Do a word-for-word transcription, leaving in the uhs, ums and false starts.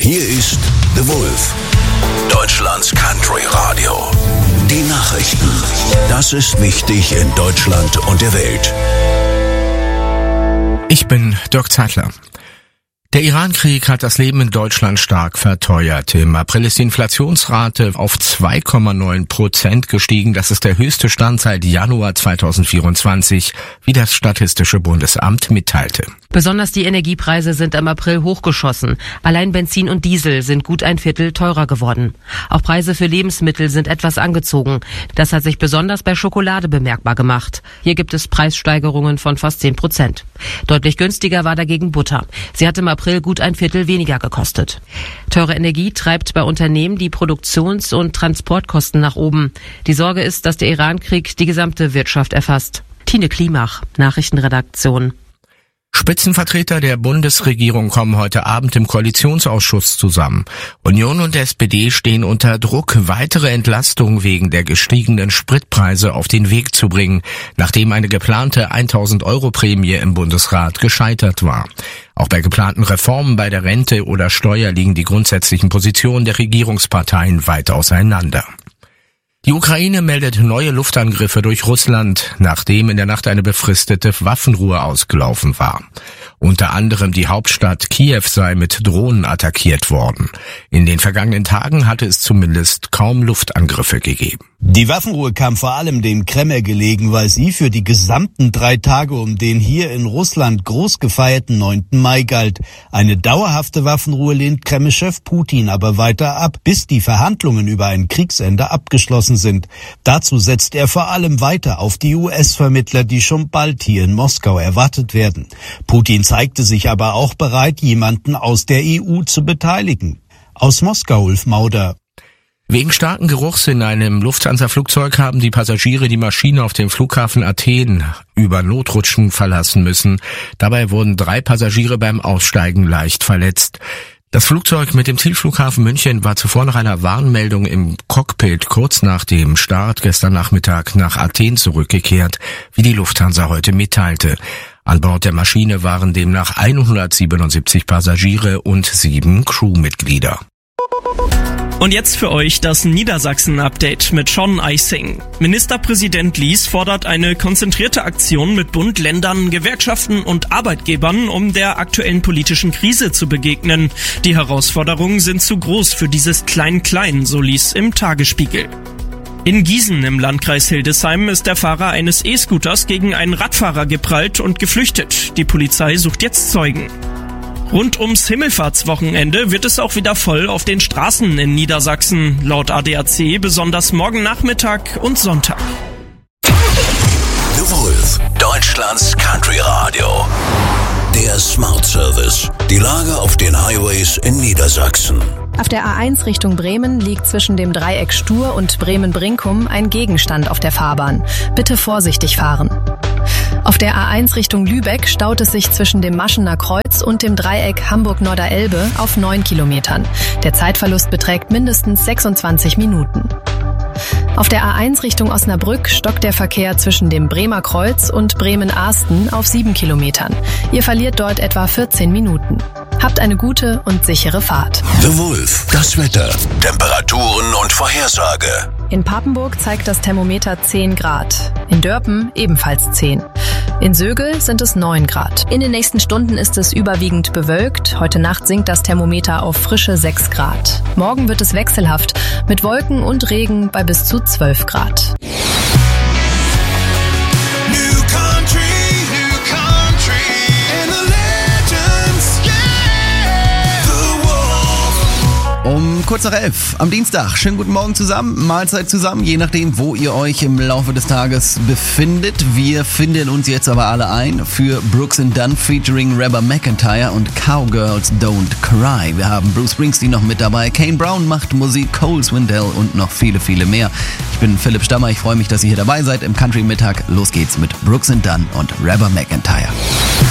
Hier ist The Wolf, Deutschlands Country Radio. Die Nachrichten. Das ist wichtig in Deutschland und der Welt. Ich bin Dirk Zeitler. Der Iran-Krieg hat das Leben in Deutschland stark verteuert. Im April ist die Inflationsrate auf zwei Komma neun Prozent gestiegen. Das ist der höchste Stand seit Januar zweitausendvierundzwanzig, wie das Statistische Bundesamt mitteilte. Besonders die Energiepreise sind im April hochgeschossen. Allein Benzin und Diesel sind gut ein Viertel teurer geworden. Auch Preise für Lebensmittel sind etwas angezogen. Das hat sich besonders bei Schokolade bemerkbar gemacht. Hier gibt es Preissteigerungen von fast zehn Prozent. Deutlich günstiger war dagegen Butter. Sie hat im April gut ein Viertel weniger gekostet. Teure Energie treibt bei Unternehmen die Produktions- und Transportkosten nach oben. Die Sorge ist, dass der Iran-Krieg die gesamte Wirtschaft erfasst. Tine Klimach, Nachrichtenredaktion. Spitzenvertreter der Bundesregierung kommen heute Abend im Koalitionsausschuss zusammen. Union und S P D stehen unter Druck, weitere Entlastungen wegen der gestiegenen Spritpreise auf den Weg zu bringen, nachdem eine geplante tausend Euro Prämie im Bundesrat gescheitert war. Auch bei geplanten Reformen bei der Rente oder Steuer liegen die grundsätzlichen Positionen der Regierungsparteien weit auseinander. Die Ukraine meldet neue Luftangriffe durch Russland, nachdem in der Nacht eine befristete Waffenruhe ausgelaufen war. Unter anderem die Hauptstadt Kiew sei mit Drohnen attackiert worden. In den vergangenen Tagen hatte es zumindest kaum Luftangriffe gegeben. Die Waffenruhe kam vor allem dem Kreml gelegen, weil sie für die gesamten drei Tage um den hier in Russland groß gefeierten neunten Mai galt. Eine dauerhafte Waffenruhe lehnt Kreml-Chef Putin aber weiter ab, bis die Verhandlungen über ein Kriegsende abgeschlossen sind. Dazu setzt er vor allem weiter auf die U S-Vermittler, die schon bald hier in Moskau erwartet werden. Putin zeigte sich aber auch bereit, jemanden aus der E U zu beteiligen. Aus Moskau, Ulf Mauder. Wegen starken Geruchs in einem Lufthansa-Flugzeug haben die Passagiere die Maschine auf dem Flughafen Athen über Notrutschen verlassen müssen. Dabei wurden drei Passagiere beim Aussteigen leicht verletzt. Das Flugzeug mit dem Zielflughafen München war zuvor nach einer Warnmeldung im Cockpit kurz nach dem Start gestern Nachmittag nach Athen zurückgekehrt, wie die Lufthansa heute mitteilte. An Bord der Maschine waren demnach hundertsiebenundsiebzig Passagiere und sieben Crewmitglieder. Und jetzt für euch das Niedersachsen-Update mit Sean Eising. Ministerpräsident Lies fordert eine konzentrierte Aktion mit Bund, Ländern, Gewerkschaften und Arbeitgebern, um der aktuellen politischen Krise zu begegnen. Die Herausforderungen sind zu groß für dieses Klein-Klein, so Lies im Tagesspiegel. In Gießen im Landkreis Hildesheim ist der Fahrer eines E-Scooters gegen einen Radfahrer geprallt und geflüchtet. Die Polizei sucht jetzt Zeugen. Rund ums Himmelfahrtswochenende wird es auch wieder voll auf den Straßen in Niedersachsen, laut A D A C besonders morgen Nachmittag und Sonntag. The Wolf, Deutschlands Country Radio. Der Smart Service. Die Lage auf den Highways in Niedersachsen. Auf der A eins Richtung Bremen liegt zwischen dem Dreieck Stur und Bremen-Brinkum ein Gegenstand auf der Fahrbahn. Bitte vorsichtig fahren. Auf der A eins Richtung Lübeck staut es sich zwischen dem Maschener Kreuz und dem Dreieck Hamburg-Norderelbe auf neun Kilometern. Der Zeitverlust beträgt mindestens sechsundzwanzig Minuten. Auf der A eins Richtung Osnabrück stockt der Verkehr zwischen dem Bremer Kreuz und Bremen-Ahsten auf sieben Kilometern. Ihr verliert dort etwa vierzehn Minuten. Habt eine gute und sichere Fahrt. The Wolf, das Wetter, Temperaturen und Vorhersage. In Papenburg zeigt das Thermometer zehn Grad. In Dörpen ebenfalls zehn. In Sögel sind es neun Grad. In den nächsten Stunden ist es überwiegend bewölkt. Heute Nacht sinkt das Thermometer auf frische sechs Grad. Morgen wird es wechselhaft mit Wolken und Regen bei bis zu zwölf Grad. Um kurz nach elf am Dienstag. Schönen guten Morgen zusammen, Mahlzeit zusammen, je nachdem, wo ihr euch im Laufe des Tages befindet. Wir finden uns jetzt aber alle ein für Brooks and Dunn featuring Reba McEntire und Cowgirls Don't Cry. Wir haben Bruce Springsteen noch mit dabei, Kane Brown macht Musik, Cole Swindell und noch viele, viele mehr. Ich bin Philipp Stammer, ich freue mich, dass ihr hier dabei seid im Country Mittag. Los geht's mit Brooks and Dunn und Reba McEntire.